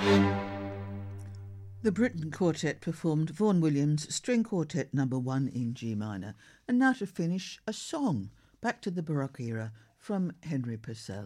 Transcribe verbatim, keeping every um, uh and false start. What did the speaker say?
The Britten Quartet performed Vaughan Williams' String Quartet number one in G minor. And now to finish, a song, back to the Baroque era, from Henry Purcell.